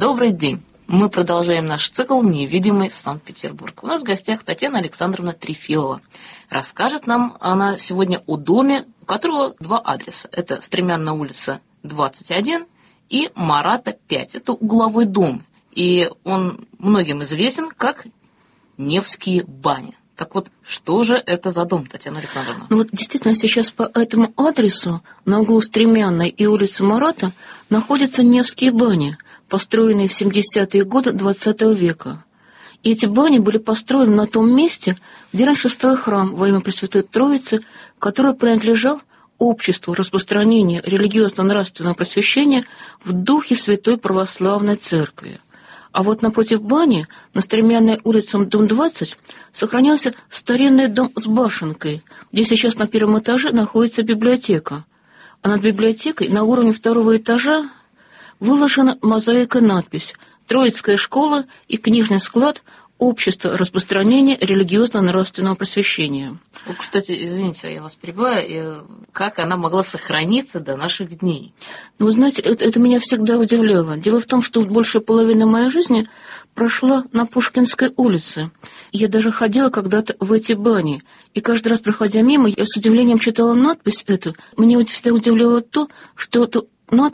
Добрый день! Мы продолжаем наш цикл «Невидимый Санкт-Петербург». У нас в гостях Татьяна Александровна Трефилова. Расскажет нам она сегодня о доме, у которого два адреса. Это Стремянная улица, 21 и Марата, 5. Это угловой дом, и он многим известен как Невские бани. Так вот, что же это за дом, Татьяна Александровна? Ну вот действительно сейчас по этому адресу на углу Стремянной и улицы Марата находятся Невские бани, построенные в 70-е годы XX века. И эти бани были построены на том месте, где раньше стоял храм во имя Пресвятой Троицы, который принадлежал обществу распространения религиозно-нравственного просвещения в духе Святой Православной Церкви. А вот напротив бани, на Стремянной улице, дом 20, сохранился старинный дом с башенкой, где сейчас на первом этаже находится библиотека. А над библиотекой на уровне второго этажа выложена мозаика-надпись «Троицкая школа и книжный склад Общества распространения религиозно-нравственного просвещения». Кстати, извините, я вас перебиваю, как она могла сохраниться до наших дней? Вы знаете, это меня всегда удивляло. Дело в том, что большая половина моей жизни прошла на Пушкинской улице. Я даже ходила когда-то в эти бани. И каждый раз, проходя мимо, я с удивлением читала надпись эту. Меня всегда удивляло то, что эту надпись